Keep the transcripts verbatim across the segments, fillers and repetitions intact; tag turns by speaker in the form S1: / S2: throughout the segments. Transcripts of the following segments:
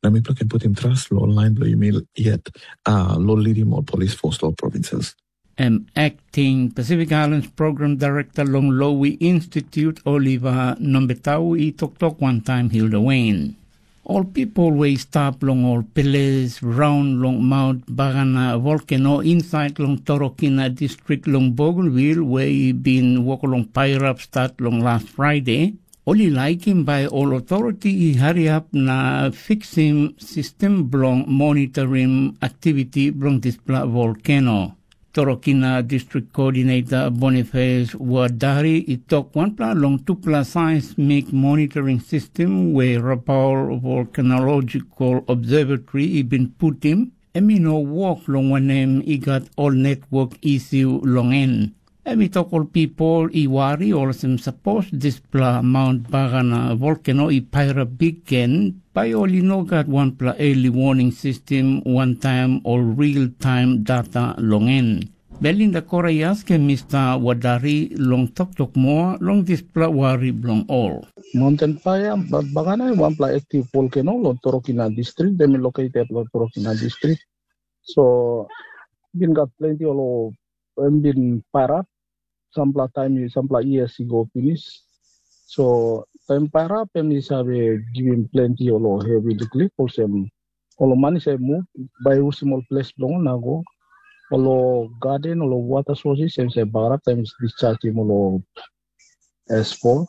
S1: Na mi plăcut putem tras lo online lo email yet uh, lo leading more police force lo provinces.
S2: Um, acting Pacific Islands Program Director long Lowy Institute Oliver Nombetau I talk talk one time Hilda Wayne. All people way stop long all pillars round long Mount Bagana volcano inside long Torokina district long Bougainville where he been walk along Pyre up start long last Friday. Only like him by all authority he hurry up na fix him system blong monitoring activity blong this volcano. Torokina District Coordinator Boniface Wadari it took one pla long two pla seismic monitoring system where Rapal Volcanological Observatory he been put him. Emi no walk long one name he got all network issue long end. Emi talk all people I worry all some suppose this pla Mount Bagana volcano I pyra big ken by all you know got one pla early warning system one time or real time data long end. Belinda Corayas ke Mister Wadari long talk talk more long this pla worry long all.
S3: Mountain fire Bagana one pla active volcano long Torokina district they located long Torokina district. So been got plenty of been pyra. Some time, some years ago finish. So time para pemi sabe giving plenty olo heavy clip also olo money say move by small place long nago olo garden olo water sources and say bara times discharge olo S four.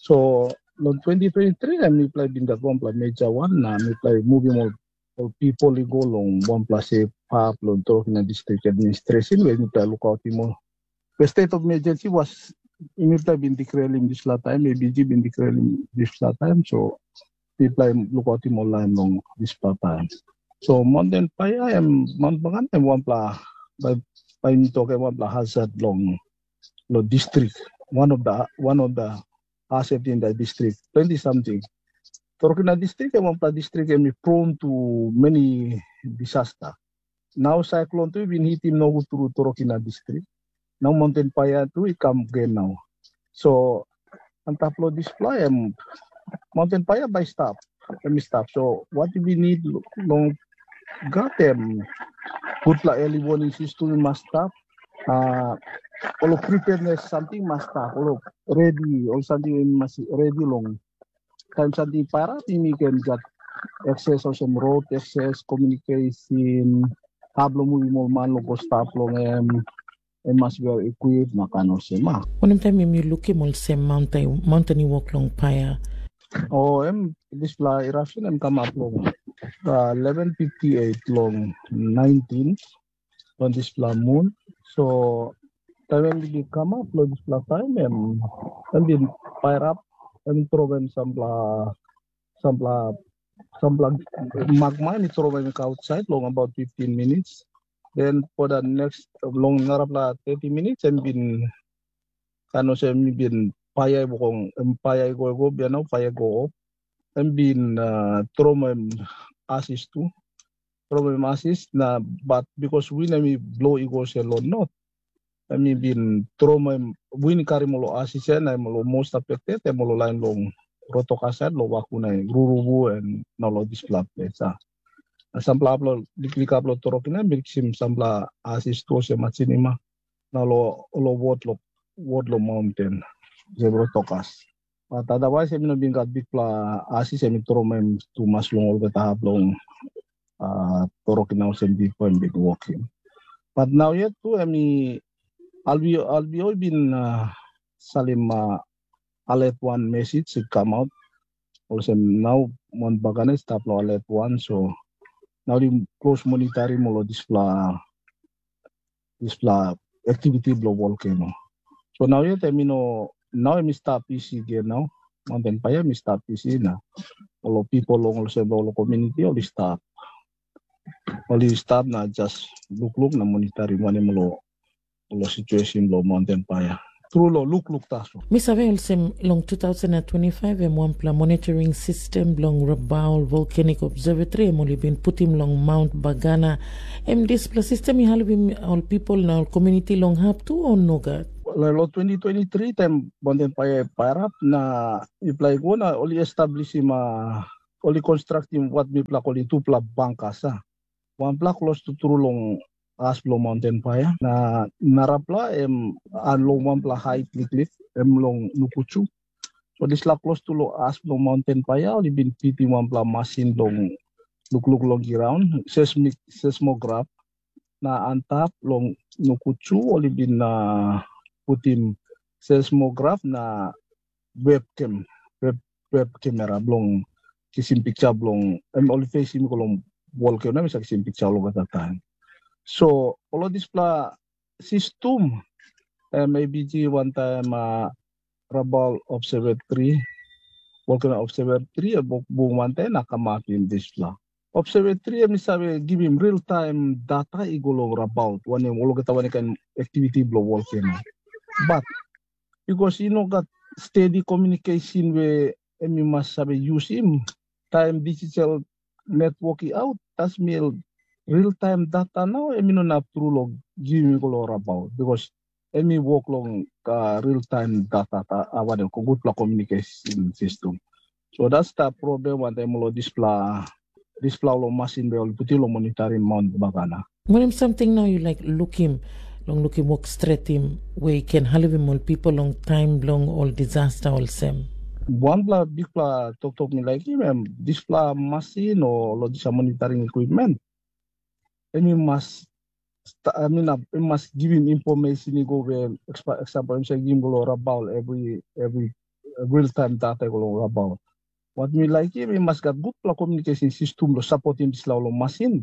S3: So in twenty twenty-three I me play in that one play major one na me play moving all, all people go long one plus a pap long talking in district administration we me play look out more. The state of emergency was immediately been declared in this last time, maybe been declared in this last time, so people look at him online long this last time. So Mountain Fire I am Mount Bagan and one pla by by me talking one pla hazard long lo district. One of the one of the hazard in the district, twenty something. Torokina district and one pla district and prone to many disaster. Now cyclone to been hitting no through Torokina district. Now Mountain Fire too it come again now. So on top of this fly um, Mountain Fire by stop. Let me stop. So what do we need long got them put like early warning system must stop. Uh all of preparedness something must stop. All of ready or something must ready long. Time something para we can get access or some road access communication hablo movie more man logo stop long um I must well equipped makano sema.
S4: One time you look at same mountain mountain walk long paya.
S3: Oh, em this fly eruption and come up long uh, eleven fifty-eight long nineteen on this fly moon. So time we come up long this fly time em and been fire up and throw them some blah some blah some blah magma and throw them outside long about fifteen minutes. Then for the next long narapla thirty minutes and been kano say me been paya bukong paya go go biano paya go up and been uh, throw my assist too throw my assist na but because we na me blow ego selo not I mean been throw my win carry molo assist na molo most affected e molo line long rotokasad lo wakunay rurubu and nolo display sa sampla aplo diklik aplo torokina miksim sampla asisto se machinima na lo lo wot lo wot lo mountain zebro tokas but otherwise I mean bingat big pla asis I mean toromem tu mas long ol beta hablong uh torokina se big point big walking but now yet too I mean albi albi been uh, salim uh, alert one message to come out also now mon bagane stop lo alert one so now the close monitoring mo lo display display activity blow volcano. So now yet I mean no now I start P C again now. Mountain Fire I start P C na. All people long also all community all start. All start na just look look na monitoring mo lo lo situation lo Mountain Fire. True lo look look taso.
S4: Mi sabe also long twenty twenty-five em one pla monitoring system long Rabaul Volcanic Observatory em only been put him long Mount Bagana em this pla system you have all people now community long have to or no god.
S3: Lo twenty twenty-three time Mountain Fire para na apply ko na only establish ma only constructing what we pla calling two pla bangkasa. One pla close to Trulong Aslo Mountain Paya. Na narapla em along one pla high cliff em long Nukuchu. So this la close to lo Aslo Mountain Paya only been piti one pla machine long look look long around seismic seismograph. Na antap long Nukuchu only been uh, put in seismograph na webcam web web camera blong kisim picture blong I'm only facing ko long wall ko na bisa kisim picture lo kata time. So all of this pla system um, A B G one time uh, Rabaul Observatory volcano observatory abok buong one time nakamakin this pla. Observatory mi sabi give him real time data igulong Rabaul one yung ulo katawan kan activity blow volcano. But because you know got steady communication with emi mas sabi use him time digital networking out tas mil real time data now emi no na trulog give me ko Rabaul because emi work long ka real time data ta awan ko good pla communication system. So that's the problem when time lo display display lo machine be puti lo monitoring Mount Bagana.
S4: When him something now you like look him long look him walk straight him where he can help him all people long time long all disaster all same.
S3: One pla big pla talk talk me like him um, display machine or lo disa monitoring equipment. And you must I mean uh, you must give him information you go where example I'm saying him go Rabaul every every real time data go Rabaul. What me like him, he must got good communication system to support him this la machine.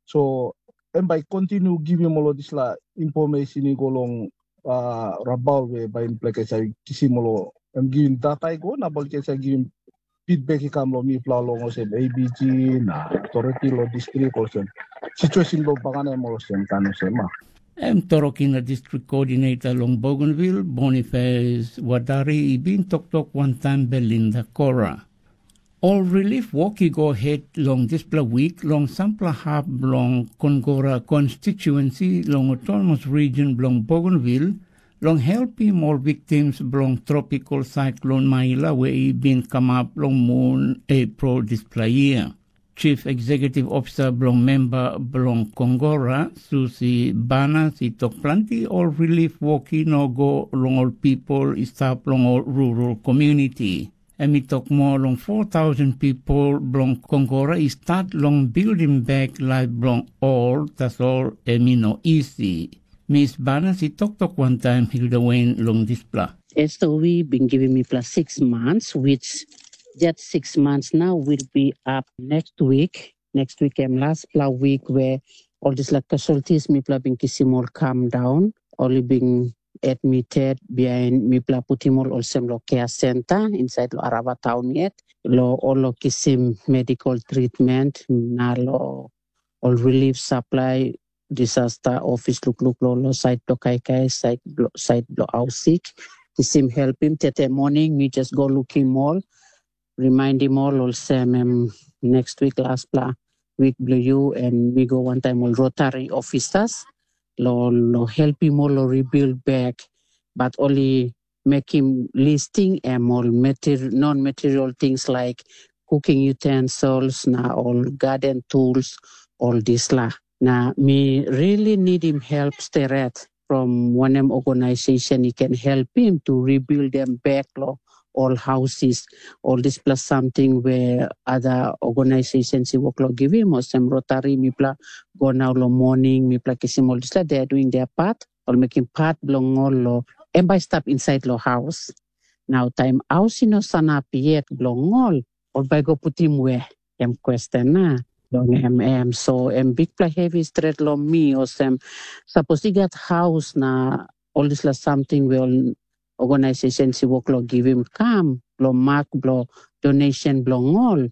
S3: So and by continue giving him all this la information he go long uh Rabaul way by implicate sa kisimolo and giving data go na balik sa giving feedback ikam lo mi pla long sa A B G na authority lo district ko sa situation lo bangana mo sen kano sa ma.
S2: I'm talking the district coordinator long Bougainville, Boniface Wadari, ibin tok tok one time Belinda Cora. All relief walkie go ahead long this week long Sampla Hub long Congora constituency long autonomous region long Bougainville long helping all victims long tropical cyclone Maila where he been come up long moon April display year. Chief Executive Officer blong member blong Congora Susie Bana si tok plenty all relief walkie no go long all people stop long all rural community. And we talk more long four thousand people blong Congora is start long building back like blong all that's all emi no easy. Miss Bana si talk talk one time Hilda Wayne long display.
S5: Esther we been giving me plus six months which that six months now will be up next week. Next week and last pla week where all this like casualties me pla been kisimol calm down, only being admitted behind mi pla putimol also lo care center inside lo Arava town yet lo all lo kisim medical treatment na lo all relief supply disaster office look look lo lo site lo kai kai site lo site lo ausik kisim help him tete morning me just go look him all remind him all also um, next week last pla week blue and we go one time all Rotary officers Lo, lo help him all lo rebuild back, but only make him listing and all material, non-material things like cooking utensils, na all garden tools, all this la. Now, me really need him help straight from one M organization. He can help him to rebuild them back, lo, all houses, all this plus something where other organizations he work lo give him or some Rotary mi pla go now lo morning mi pla kisim all this they are doing their part or making part belong all lo and by stop inside lo house. Now time house no sana piet belong all or by go put him where em question na long M M so em big pla heavy straight lo me or some suppose he got house na all this la something will organization si work lo give him come lo mark lo donation belong all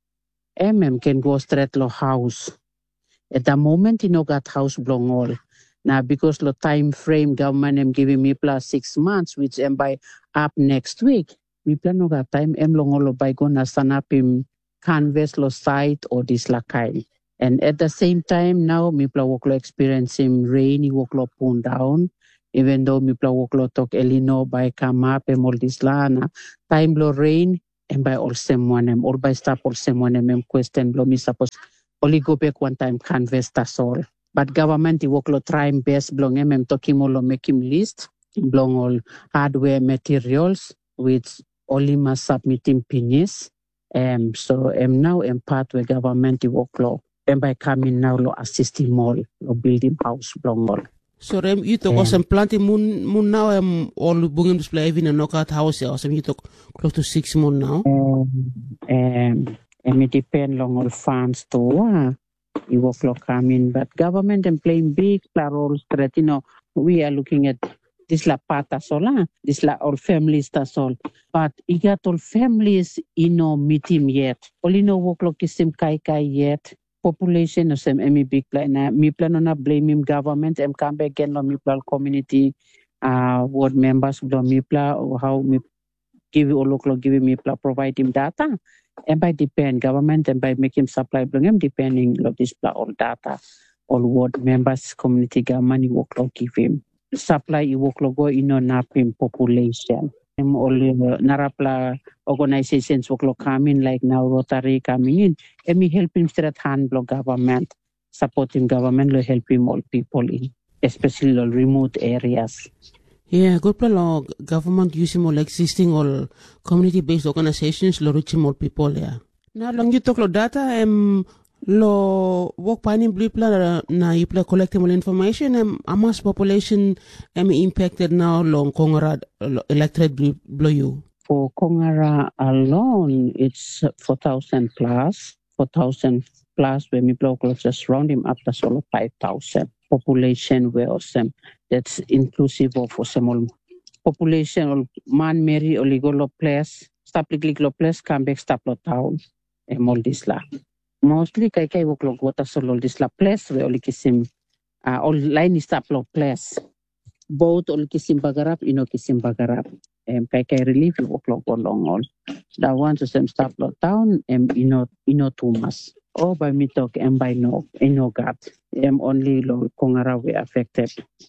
S5: M M can go straight lo house at the moment you know got house belong all now because lo time frame government am giving me plus six months which am by up next week me plan no got time em long all by gonna stand up him canvas lo site or this la kai and at the same time now me plan work lo experiencing rainy work lo pon down even though mi pla work lo tok elino by come up and all this lana time lo rain and by all same one em all by staff all same one em question blow me suppose only go back one time canvas that's all. But government work lo try him best blong em em talking all make him list blong all hardware materials which only must submit him pinis. Um so em now em part where government work lo em by coming now lo assist him all lo build him house blong all.
S6: So rem you talk some planting moon moon now um all bungin display even a knockout house or some you talk close to six months now.
S5: Um um and it depend long all funds too. Uh, you work lo coming, but government and playing big roles that you know we are looking at this la pata sola, this la all families that's all. But you got all families you know meet him yet. Only no work lo kisim kai kai yet. Population of some emi big plan na mi plan on blame him government em come back again no mi plan community uh ward members do mi plan or how me give you all local give me plan provide him data and by depend government and by make him supply bring him depending of this plan all data all ward members community government you work give him supply you work go in on up him population. I'm only uh, narapla organizations work coming like now Rotary coming in. And me help him straight hand block government, supporting government will help him all people in, especially all remote areas.
S6: Yeah, good plan. Government using all existing all community based organizations lo reach more people yeah. Now long you talk lo data um lo work planning blue plan na you play collecting all information um amas population um impacted now long Kongara electorate blow you.
S5: For Kongara alone it's four thousand plus four thousand plus when we block just round him up to solo five thousand population where some that's inclusive of some all population all man Mary oligolo place stop liglo place come back stop lo town and all this la. Mostly kay kay work log water solo this la place we only kisim uh, all line is stop lo place both all kisim bagarap ino kisim bagarap em kay kay relief work log long all that one to some stop lo town em ino ino tumas or by me talk em by no ino gat em only lo Kongara we affected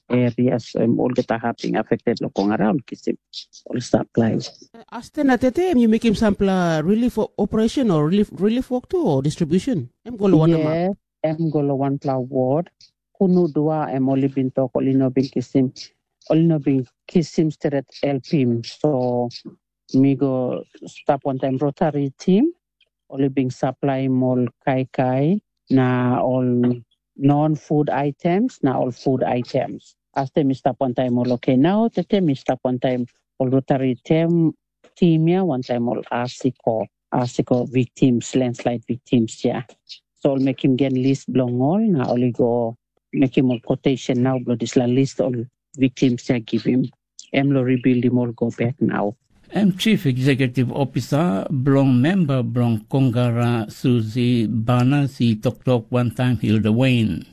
S5: areas em all get happening affected lo Kongara all kisim all stop lives.
S6: Asten at the time you make him sample uh, relief operation or relief relief work too or distribution. Em golo one
S5: yes, em golo one pla ward. Kunu dua em only bin talk only no bin kisim only no bin kisim straight help him. So me go stop one time Rotary team only being supply all kai kai na all non-food items na all food items. After me stop one time all okay now the time me stop one time all Rotary team team yeah one time all Arsico Arsico victims landslide victims yeah. So I'll make him get list belong all now only go make him all quotation now blow this la list all victims yeah give him Emlo rebuild him all go back now.
S2: I'm Chief Executive Officer, Blong Member, Blong Kongara, Susie Bana, si Tok Tok one time Hilda Wayne.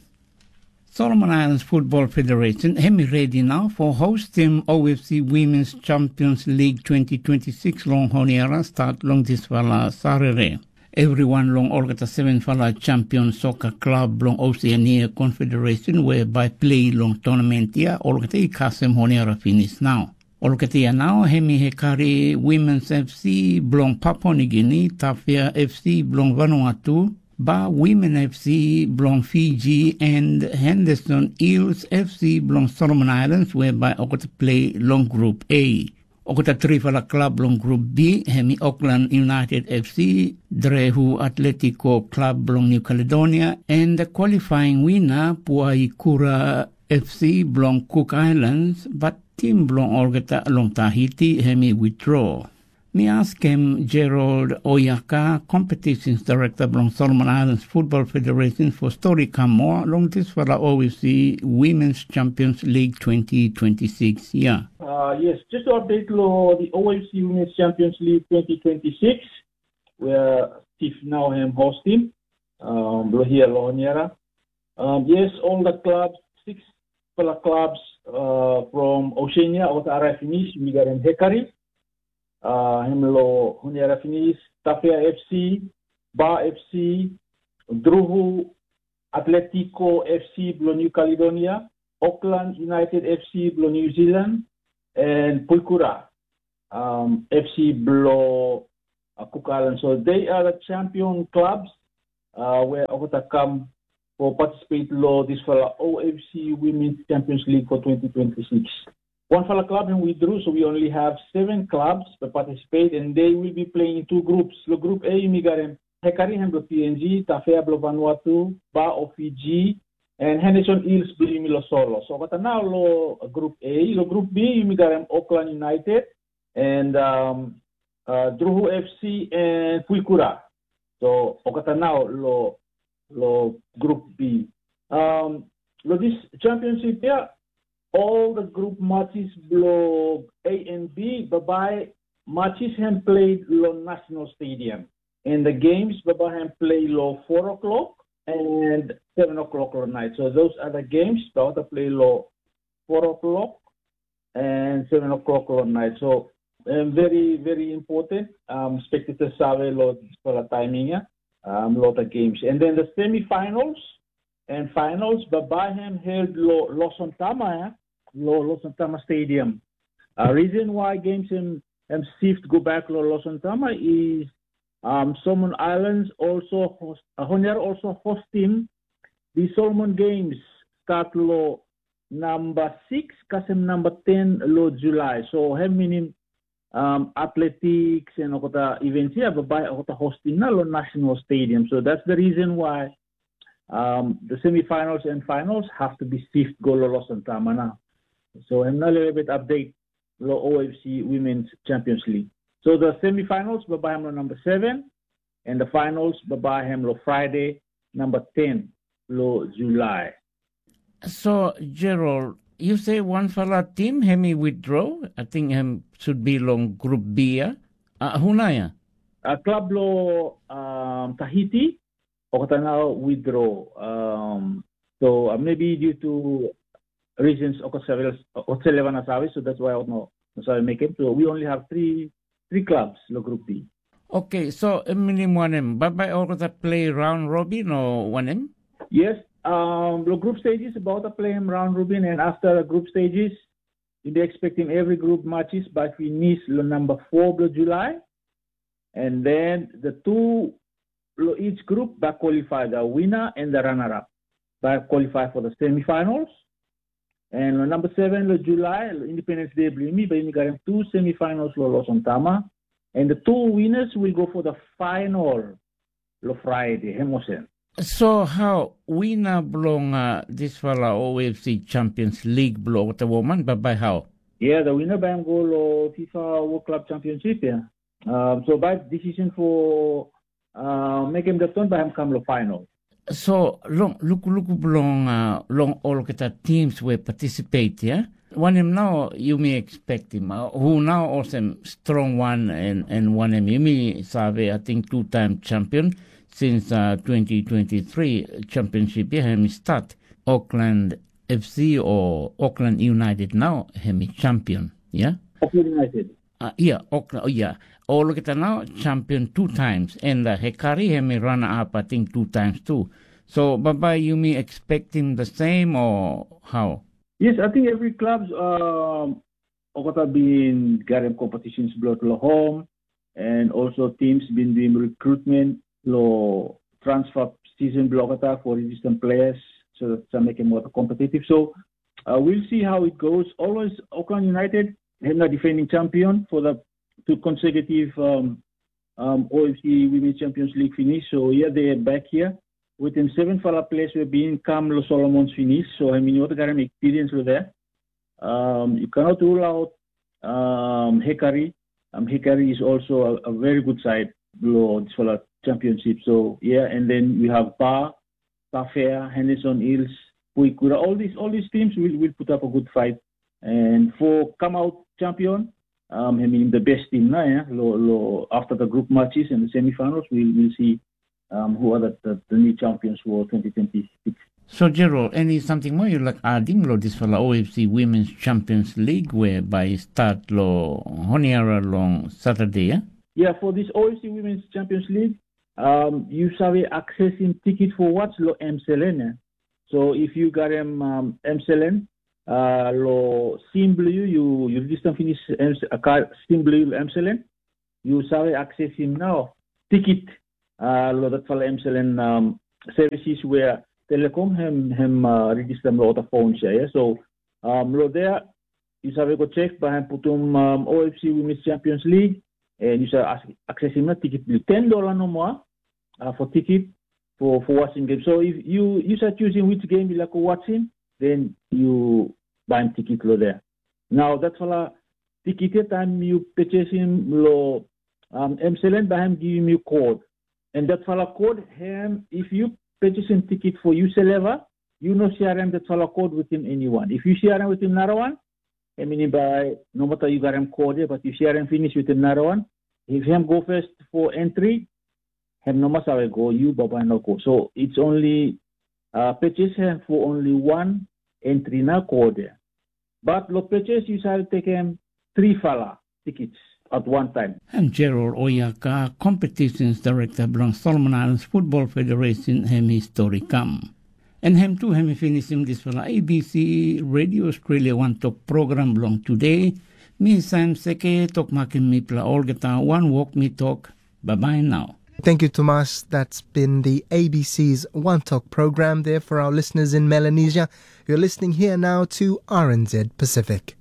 S2: Solomon Islands Football Federation, Hemi ready now for hosting O F C Women's Champions League twenty twenty-six long honiera start long this fala Saturday. Everyone long Olgata seven fala champion soccer club long Oceania Confederation whereby play long tournament here Olgata Kasem honiera finish now. Olkatia now, Hemi Hekari Women's F C, Blong Papua New Guinea, Tafia F C, Blong Vanuatu, Ba Women F C, Blong Fiji, and Henderson Eels F C, Blong Solomon Islands, whereby Okata play long Group A. Okata Trifala Club long Group B, Hemi Auckland United F C, Drehu Atletico Club Blong New Caledonia, and the qualifying winner, Puaikura F C, Blong Cook Islands, but Team Blong Olgata along Tahiti, Hemi withdraw. Me ask him Gerald Oyaka, Competitions Director Blong Solomon Islands Football Federation for story come more along this for the O F C Women's Champions League twenty twenty-six. Yeah.
S7: Uh, yes, just to update lo the O F C Women's Champions League twenty twenty-six, where Steve now am hosting. Um, here Loniera. Um, yes, all the clubs, six clubs uh, from Oceania, Otara finish, we got in Hekari, uh, Hemlo Honiara finish, Tafia F C, Ba F C, Druhu Atletico F C, Blo New Caledonia, Auckland United F C, Blo New Zealand, and Puikura um, F C, Blo uh, Cook Islands. So they are the champion clubs uh, where Okota come for participate law this for O F C Women's Champions League for twenty twenty-six. One for the club and withdrew, so we only have seven clubs that participate, and they will be playing in two groups. The group A, you got Hekari Hemblo P N G, Tafea Blo Vanuatu, Ba of Fiji, and Henderson Hills Bilimilo Solo. So what now lo group A, lo group B, you got Auckland United and um, uh, Druhu F C and Puikura. So okata now lo lo group B. Um, lo this championship here, all the group matches below A and B, bye matches have played lo National Stadium. And the games bye have played lo four o'clock and seven o'clock at night. So those are the games that play lo four o'clock and seven o'clock at night. So um, very very important. Um, spectators sabe lo for the timing, um, lot of games. And then the semi-finals and finals, Babaham held lo Lawson Tama, lo Lawson Tama Stadium. A reason why games in um, shift go back to Lawson Tama is um, Solomon Islands also host, uh, Honiara also hosting the Solomon Games start lo number six, kasem number ten lo July. So have meaning um, athletics and okota events here, but by okota hosting na lo National Stadium. So that's the reason why um, the semifinals and finals have to be shift go lo Lawson Tama now. So I'm a little bit update lo O F C Women's Champions League. So the semifinals babaham lo number seven, and the finals babaham lo Friday number ten lo July.
S2: So Gerald, you say one fella team hemi withdraw. I think him should be long group B. Uh, hunaya.
S7: A club lo um, Tahiti o now withdraw. Um, so uh, maybe due to reasons o Otselevan Asawi, so that's why I don't know. So make it. So we only have three three clubs lo group B.
S2: Okay, so minimum one em. Babay or play round robin or one em?
S7: Yes. Um, the group stages about to play him round robin, and after the group stages, they expecting every group matches by finish lo number four of July, and then the two lo each group by qualify the winner and the runner-up by qualify for the semi-finals, and lo number seven lo July lo Independence Day blimi by we got two semi-finals lo Lawson Tama, and the two winners will go for the final lo Friday Hemosen.
S2: So how winner belong uh, this fella O F C Champions League belong the woman, but by how?
S7: Yeah, the winner by go lo FIFA World Club Championship. Yeah. Um, so by decision for uh, make him the turn by him come lo final.
S2: So long look look belong uh, long all kita teams will participate. Yeah. One him now you may expect him uh, who now also strong one and and one him you may sabe I think two time champion. Since uh, twenty twenty-three championship, yeah, hemi start Auckland F C or Auckland United now, hemi champion, yeah.
S7: Auckland United.
S2: Uh, yeah, Auckland. Oh, yeah. All look at now champion two times, and uh, Hekari hemi runner up, I think two times too. So, Baba, you me expecting the same or how?
S7: Yes, I think every club's um, Okota been getting competitions blood lo home, and also teams been doing recruitment. Lo transfer season block for resistant players so that to make it more competitive. So uh, we'll see how it goes. Always Auckland United have the defending champion for the two consecutive um, um, O F C Women's Champions League finish. So yeah, they are back here. Within seven fella players we've been come Lo Solomon's finish. So I mean you got an experience with that. Um, you cannot rule out um, Hekari. Um, Hekari is also a, a very good side below this fella championship. So yeah, and then we have Ba, Tafea, Henderson Hills, Puikura. All these all these teams will, will put up a good fight. And for come out champion, um, I mean the best team now. Yeah? Lo, lo, after the group matches and the semi-finals, we'll we'll see um, who are the, the, the new champions for twenty twenty-six.
S2: So Gerald, any something more you like adding lo this for the O F C Women's Champions League whereby start lo Honiara long Saturday? Yeah.
S7: Yeah, for this O F C Women's Champions League. Um, you have accessing ticket for what's lo M C L N. So if you got um, um M C L N, uh, lo simply you you register finish a card simply M C L N, you savvy access him now. Ticket, uh, lo dat fala M-Selen um, services where telecom hem hem uh, register lo ta phone siya. Yeah? So, um, lo there, you savvy go check bahan putum um, O F C Women's Champions League, and you savvy access him na ticket bill ten dollars no more uh, for ticket for, for watching game. So if you you start choosing which game you like watching, then you buy ticket lo there. Now that's fala ticket time you purchase him lo um M-Selen bahan give you code. And that fala code him if you purchase him ticket for you level, you know share him that fala code with him anyone. If you share him with him another one, I mean by no matter you got him code, but you share him finish with another one. If him go first for entry, him no matter go you baba no go. So it's only uh purchase him for only one entry na code. But lo purchase you shall take him three fala tickets at one time.
S2: And Gerald Oyaka, Competitions Director belong Solomon Islands Football Federation, hem history come. And hem too, hem finish him this fella A B C Radio Australia One Talk program belong today. Me Sam Seke, talk makin me pla Olgata, one walk me talk. Bye-bye now.
S8: Thank you, Tomas. That's been the A B C's One Talk program there for our listeners in Melanesia. You're listening here now to R N Z Pacific.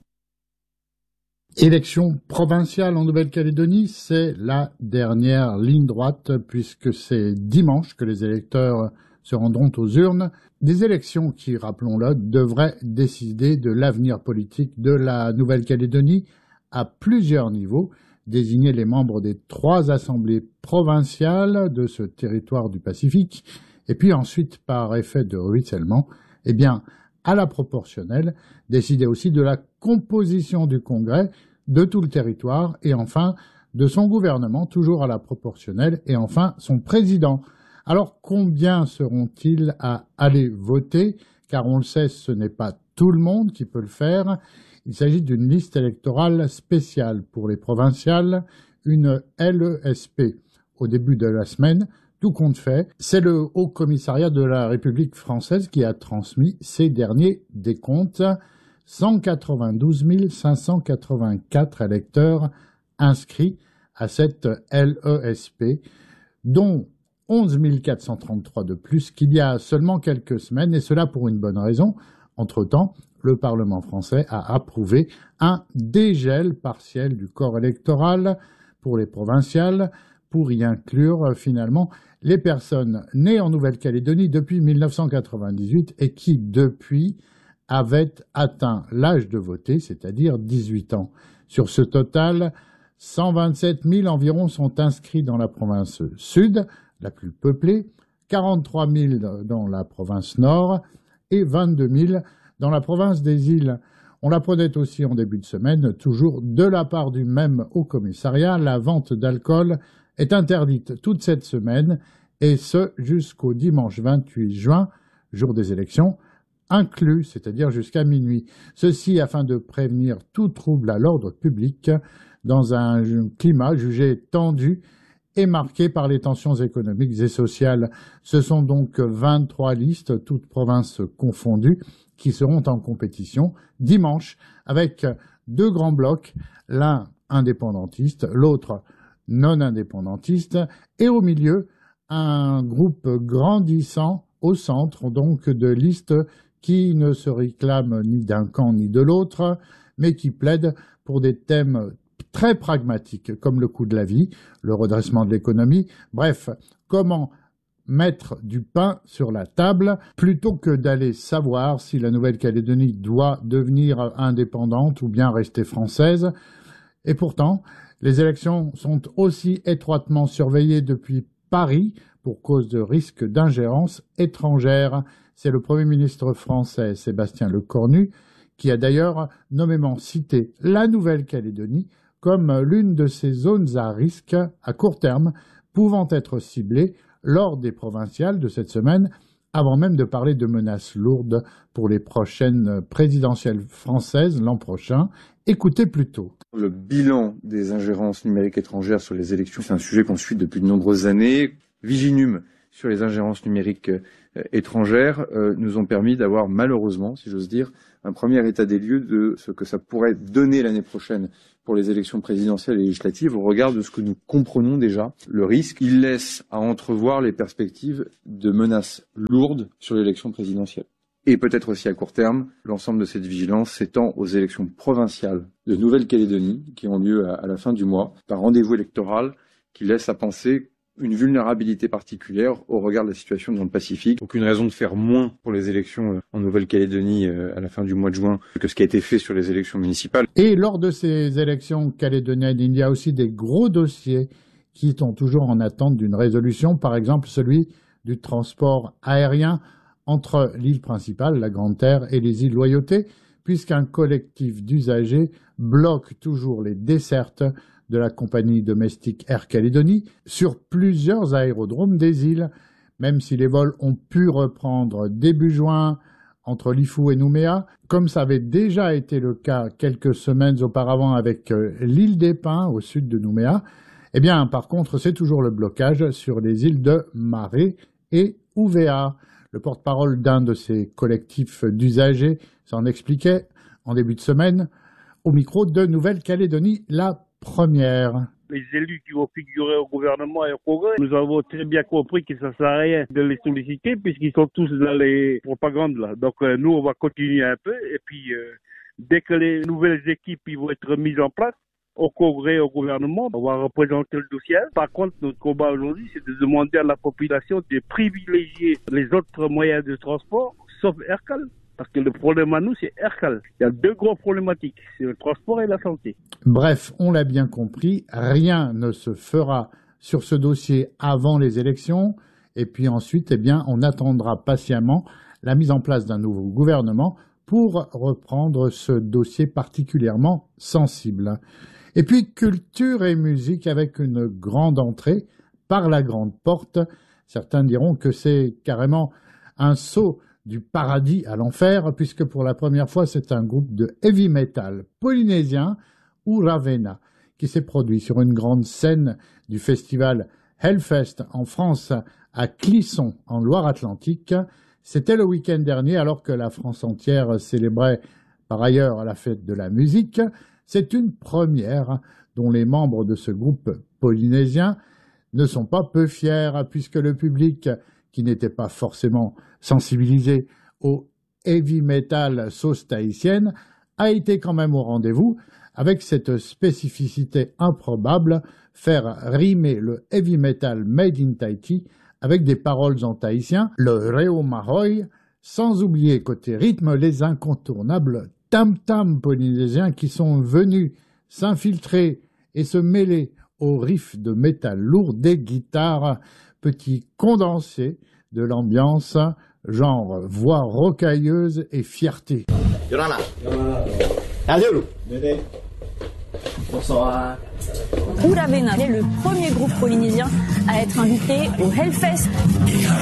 S9: Élection provinciale en Nouvelle-Calédonie, c'est la dernière ligne droite puisque c'est dimanche que les électeurs se rendront aux urnes. Des élections qui, rappelons-le, devraient décider de l'avenir politique de la Nouvelle-Calédonie à plusieurs niveaux, désigner les membres des trois assemblées provinciales de ce territoire du Pacifique, et puis ensuite, par effet de ruissellement, eh bien, à la proportionnelle, décider aussi de la composition du Congrès, de tout le territoire, et enfin, de son gouvernement, toujours à la proportionnelle, et enfin, son président. Alors, combien seront-ils à aller voter? Car on le sait, ce n'est pas tout le monde qui peut le faire. Il s'agit d'une liste électorale spéciale pour les provinciales, une L E S P. Au début de la semaine, tout compte fait, c'est le Haut Commissariat de la République française qui a transmis ces derniers décomptes. cent quatre-vingt-douze mille cinq cent quatre-vingt-quatre électeurs inscrits à cette L E S P, dont onze mille quatre cent trente-trois de plus qu'il y a seulement quelques semaines, et cela pour une bonne raison. Entre-temps, le Parlement français a approuvé un dégel partiel du corps électoral pour les provinciales, pour y inclure finalement les personnes nées en Nouvelle-Calédonie depuis mille neuf cent quatre-vingt-dix-huit et qui, depuis, avaient atteint l'âge de voter, c'est-à-dire dix-huit ans. Sur ce total, cent vingt-sept mille environ sont inscrits dans la province sud, la plus peuplée, quarante-trois mille dans la province nord et vingt-deux mille dans la province des îles. On l'apprenait aussi en début de semaine, toujours de la part du même Haut Commissariat, la vente d'alcool est interdite toute cette semaine, et ce jusqu'au dimanche vingt-huit juin, jour des élections, inclus, c'est-à-dire jusqu'à minuit. Ceci afin de prévenir tout trouble à l'ordre public dans un climat jugé tendu et marqué par les tensions économiques et sociales. Ce sont donc vingt-trois listes, toutes provinces confondues, qui seront en compétition dimanche avec deux grands blocs, l'un indépendantiste, l'autre non indépendantiste, et au milieu, un groupe grandissant au centre, donc de listes qui ne se réclament ni d'un camp ni de l'autre, mais qui plaident pour des thèmes très pragmatiques, comme le coût de la vie, le redressement de l'économie, bref, comment mettre du pain sur la table, plutôt que d'aller savoir si la Nouvelle-Calédonie doit devenir indépendante ou bien rester française. Et pourtant, les élections sont aussi étroitement surveillées depuis Paris pour cause de risques d'ingérence étrangère. C'est le Premier ministre français Sébastien Lecornu qui a d'ailleurs nommément cité la Nouvelle-Calédonie comme l'une de ces zones à risque à court terme pouvant être ciblées lors des provinciales de cette semaine, avant même de parler de menaces lourdes pour les prochaines présidentielles françaises l'an prochain. Écoutez plutôt.
S10: Le bilan des ingérences numériques étrangères sur les élections, c'est un sujet qu'on suit depuis de nombreuses années. Viginum, sur les ingérences numériques euh, étrangères euh, nous ont permis d'avoir malheureusement, si j'ose dire, un premier état des lieux de ce que ça pourrait donner l'année prochaine pour les élections présidentielles et législatives au regard de ce que nous comprenons déjà, le risque. Il laisse à entrevoir les perspectives de menaces lourdes sur l'élection présidentielle. Et peut-être aussi à court terme, l'ensemble de cette vigilance s'étend aux élections provinciales de Nouvelle-Calédonie qui ont lieu à, à la fin du mois, par rendez-vous électoral qui laisse à penser une vulnérabilité particulière au regard de la situation dans le Pacifique. Aucune raison de faire moins pour les élections en Nouvelle-Calédonie à la fin du mois de juin que ce qui a été fait sur les élections municipales.
S9: Et lors de ces élections calédoniennes, il y a aussi des gros dossiers qui sont toujours en attente d'une résolution. Par exemple, celui du transport aérien entre l'île principale, la Grande Terre, et les îles Loyauté, puisqu'un collectif d'usagers bloque toujours les dessertes de la compagnie domestique Air Calédonie sur plusieurs aérodromes des îles, même si les vols ont pu reprendre début juin entre Lifou et Nouméa, comme ça avait déjà été le cas quelques semaines auparavant avec l'île des Pins au sud de Nouméa. Eh bien, par contre, c'est toujours le blocage sur les îles de Maré et Ouvéa. Le porte-parole d'un de ces collectifs d'usagers s'en expliquait en début de semaine au micro de Nouvelle-Calédonie, la première.
S11: Les élus qui vont figurer au gouvernement et au Congrès, nous avons très bien compris que ça ne sert à rien de les solliciter puisqu'ils sont tous dans les propagandes là. Donc euh, nous, on va continuer un peu et puis euh, dès que les nouvelles équipes ils vont être mises en place au Congrès, au gouvernement, on va représenter le dossier. Par contre, notre combat aujourd'hui, c'est de demander à la population de privilégier les autres moyens de transport, sauf Aircal. Parce que le problème à nous, c'est Aircal. Il y a deux grandes problématiques, c'est le transport et la santé.
S9: Bref, on l'a bien compris, rien ne se fera sur ce dossier avant les élections. Et puis ensuite, eh bien, on attendra patiemment la mise en place d'un nouveau gouvernement pour reprendre ce dossier particulièrement sensible. Et puis, culture et musique avec une grande entrée par la grande porte. Certains diront que c'est carrément un saut du paradis à l'enfer, puisque pour la première fois, c'est un groupe de heavy metal polynésien, Uravena, qui s'est produit sur une grande scène du festival Hellfest en France, à Clisson, en Loire-Atlantique. C'était le week-end dernier, alors que la France entière célébrait par ailleurs la fête de la musique. C'est une première dont les membres de ce groupe polynésien ne sont pas peu fiers, puisque le public, qui n'était pas forcément sensibilisé au heavy metal sauce tahitienne, a été quand même au rendez-vous avec cette spécificité improbable, faire rimer le heavy metal made in Tahiti avec des paroles en tahitien, le reo mahoy, sans oublier côté rythme les incontournables tam-tam polynésiens qui sont venus s'infiltrer et se mêler aux riffs de métal lourd des guitares, petit condensé de l'ambiance, genre voix rocailleuse et fierté.
S12: Yorana. Adieu. Bonsoir.
S13: Uravena est le premier groupe polynésien à être invité au Hellfest.